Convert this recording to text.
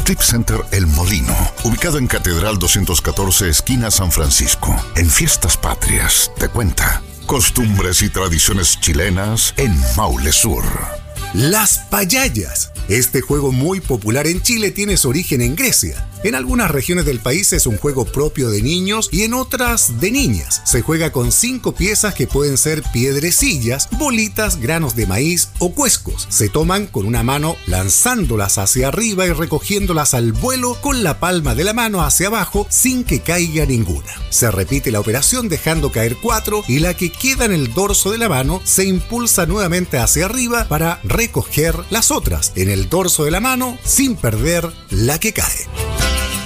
Strip Center El Molino, ubicado en Catedral 214, esquina San Francisco. En Fiestas Patrias, te cuenta costumbres y tradiciones chilenas en Maule Sur. Las payayas. Este juego muy popular en Chile tiene su origen en Grecia. En algunas regiones del país es un juego propio de niños y en otras de niñas. Se juega con 5 piezas que pueden ser piedrecillas, bolitas, granos de maíz o cuescos. Se toman con una mano lanzándolas hacia arriba y recogiéndolas al vuelo con la palma de la mano hacia abajo sin que caiga ninguna. Se repite la operación dejando caer 4 y la que queda en el dorso de la mano se impulsa nuevamente hacia arriba para recoger las otras en el dorso de la mano sin perder la que cae.